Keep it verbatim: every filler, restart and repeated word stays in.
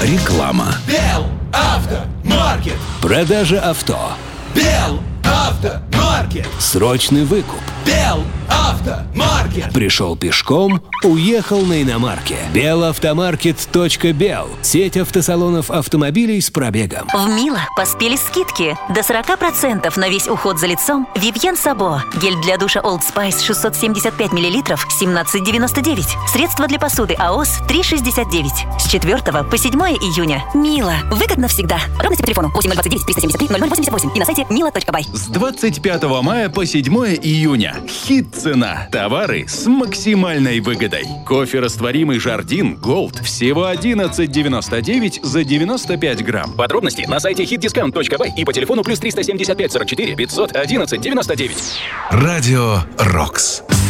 Реклама. Белавтомаркет. Продажа авто. Белавтомаркет. Срочный выкуп. Белавтомаркет. Пришел пешком, уехал на иномарке. белавтомаркет точка бел. Сеть автосалонов автомобилей с пробегом. В Мило поспели скидки. До сорок процентов на весь уход за лицом. Вивьен Сабо. Гель для душа Old Spice шестьсот семьдесят пять миллилитров семнадцать девяносто девять. Средство для посуды АОС три шестьдесят девять. С четвёртого по седьмое июня. Мило. Выгодно всегда. Подробности по телефону восемь ноль двадцать девять триста семьдесят три ноль ноль восемьдесят восемь и на сайте мило точка бай. С двадцать пятого мая по седьмое июня. Хит-цена. Товары с максимальной выгодой. Кофе растворимый Жардин Голд всего одиннадцать девяносто девять за девяносто пять грамм. Подробности на сайте хит дискаунт точка бай и по телефону плюс триста семьдесят пять сорок четыре пятьсот одиннадцать девяносто девять. Радио «Рокс».